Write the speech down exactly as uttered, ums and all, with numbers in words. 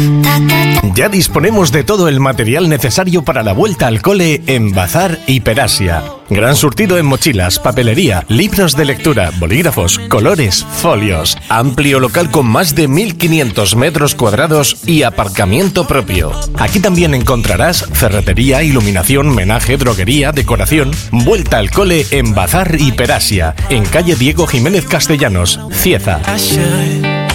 Ya disponemos de todo el material necesario para la vuelta al cole en Bazar Hiperasia. Gran surtido en mochilas, papelería, libros de lectura, bolígrafos, colores, folios. Amplio local con más de mil quinientos metros cuadrados y aparcamiento propio. Aquí también encontrarás ferretería, iluminación, menaje, droguería, decoración. Vuelta al cole en Bazar Hiperasia, en calle Diego Jiménez Castellanos, Cieza.